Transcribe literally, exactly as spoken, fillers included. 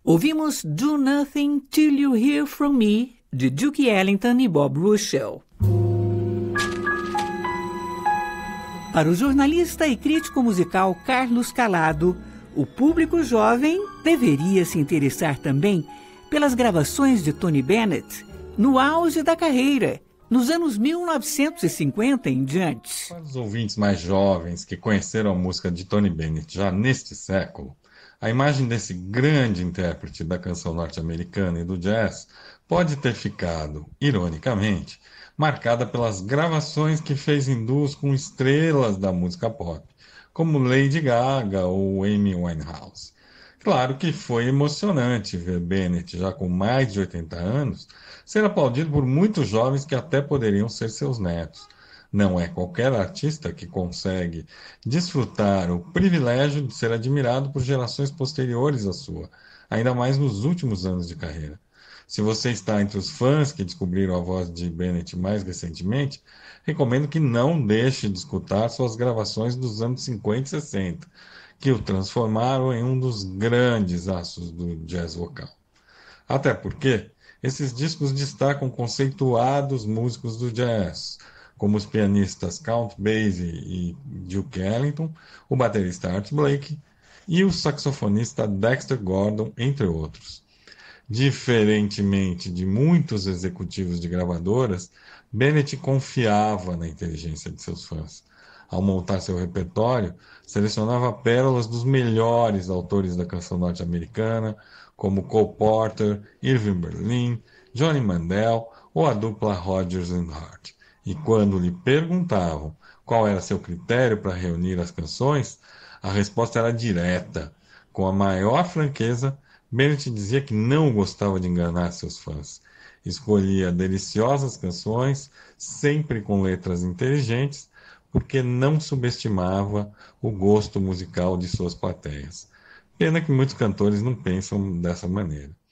Ouvimos Do Nothing Till You Hear From Me, de Duke Ellington e Bob Russell. Para o jornalista e crítico musical Carlos Calado, o público jovem deveria se interessar também pelas gravações de Tony Bennett no auge da carreira, nos anos mil novecentos e cinquenta em diante. Para os ouvintes mais jovens que conheceram a música de Tony Bennett já neste século, a imagem desse grande intérprete da canção norte-americana e do jazz pode ter ficado, ironicamente, marcada pelas gravações que fez em duos com estrelas da música pop, como Lady Gaga ou Amy Winehouse. Claro que foi emocionante ver Bennett, já com mais de oitenta anos, ser aplaudido por muitos jovens que até poderiam ser seus netos. Não é qualquer artista que consegue desfrutar o privilégio de ser admirado por gerações posteriores à sua, ainda mais nos últimos anos de carreira. Se você está entre os fãs que descobriram a voz de Bennett mais recentemente, recomendo que não deixe de escutar suas gravações dos anos cinquenta e sessenta, que o transformaram em um dos grandes astros do jazz vocal. Até porque esses discos destacam conceituados músicos do jazz, como os pianistas Count Basie e Duke Ellington, o baterista Art Blakey e o saxofonista Dexter Gordon, entre outros. Diferentemente de muitos executivos de gravadoras, Bennett confiava na inteligência de seus fãs. Ao montar seu repertório, selecionava pérolas dos melhores autores da canção norte-americana, como Cole Porter, Irving Berlin, Johnny Mandel ou a dupla Rodgers and Hart. E quando lhe perguntavam qual era seu critério para reunir as canções, a resposta era direta. Com a maior franqueza, Bennett dizia que não gostava de enganar seus fãs. Escolhia deliciosas canções, sempre com letras inteligentes, porque não subestimava o gosto musical de suas plateias. Pena que muitos cantores não pensam dessa maneira.